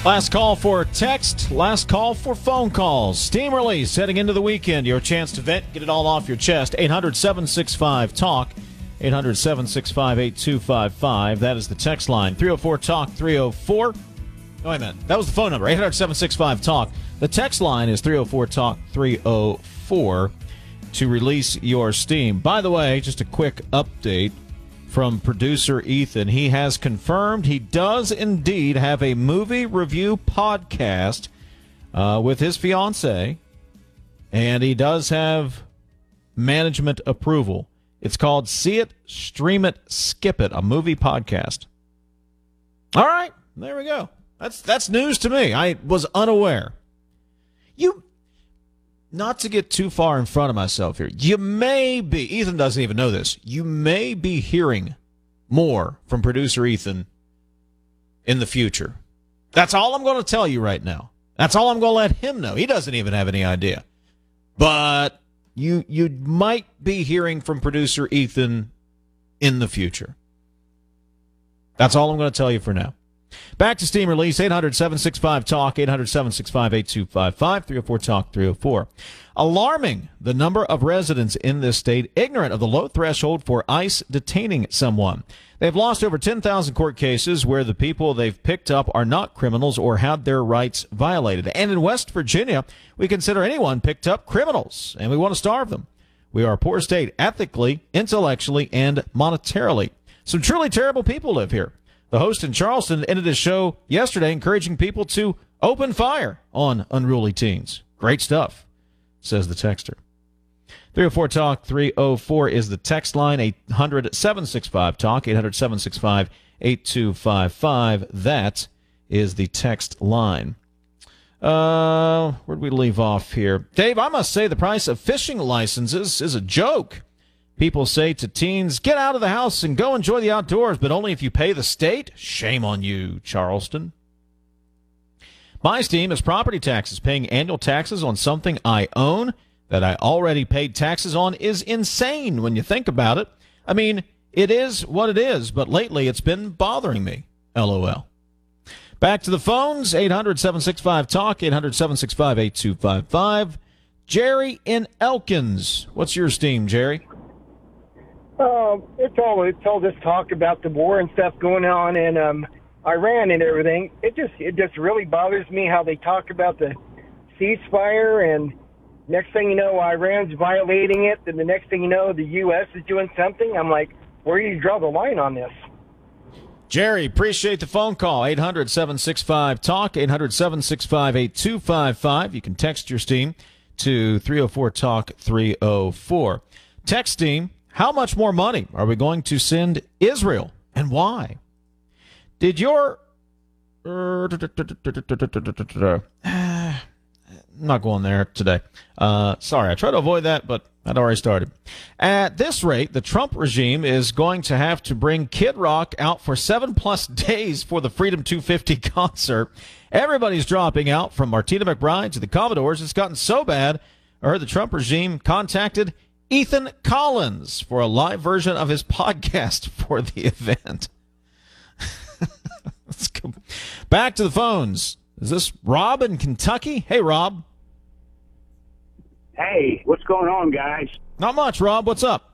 Last call for text, last call for phone calls. Steam release heading into the weekend. Your chance to vent, get it all off your chest. 800-765-TALK, 800-765-8255. That is the text line. 304-TALK, 304. Oh, wait a minute. That was the phone number, 800-765-TALK. The text line is 304-TALK, 304 to release your steam. By the way, just a quick update from producer Ethan. He has confirmed he does indeed have a movie review podcast with his fiancée, and he does have management approval. It's called See It, Stream It, Skip It, a movie podcast. All right, there we go. That's news to me. I was unaware. Not to get too far in front of myself here, you may be, Ethan doesn't even know this, you may be hearing more from producer Ethan in the future. That's all I'm going to tell you right now. That's all I'm going to let him know. He doesn't even have any idea. But you might be hearing from producer Ethan in the future. That's all I'm going to tell you for now. Back to Steam Release, 800-765-TALK, 800-765-8255, 304-TALK, 304. Alarming, the number of residents in this state ignorant of the low threshold for ICE detaining someone. They've lost over 10,000 court cases where the people they've picked up are not criminals or had their rights violated. And in West Virginia, we consider anyone picked up criminals, and we want to starve them. We are a poor state ethically, intellectually, and monetarily. Some truly terrible people live here. The host in Charleston ended his show yesterday encouraging people to open fire on unruly teens. Great stuff, says the texter. 304-TALK, 304 is the text line, 800-765-TALK, 800-765-8255. That is the text line. Where'd we leave off here? Dave, I must say the price of fishing licenses is a joke. People say to teens, get out of the house and go enjoy the outdoors, but only if you pay the state? Shame on you, Charleston. My Steam is property taxes. Paying annual taxes on something I own that I already paid taxes on is insane when you think about it. I mean, it is what it is, but lately it's been bothering me. LOL. Back to the phones, 800-765-TALK, 800-765-8255. Jerry in Elkins. What's your Steam, Jerry? It's all this talk about the war and stuff going on in Iran and everything. It just really bothers me how they talk about the ceasefire, and next thing you know, Iran's violating it, and the next thing you know, the U.S. is doing something. I'm like, where do you draw the line on this? Jerry, appreciate the phone call. 800-765-TALK, 800-765-8255. You can text your Steam to 304-TALK 304. Text Steam. How much more money are we going to send Israel, and why? Did your... I'm not going there today. Sorry, I tried to avoid that, but I'd already started. At this rate, the Trump regime is going to have to bring Kid Rock out for 7+ days for the Freedom 250 concert. Everybody's dropping out, from Martina McBride to the Commodores. It's gotten so bad, I heard the Trump regime contacted Ethan Collins for a live version of his podcast for the event. Let's go back to the phones. Is this Rob in Kentucky? Hey, Rob. Hey, what's going on, guys? Not much, Rob. What's up?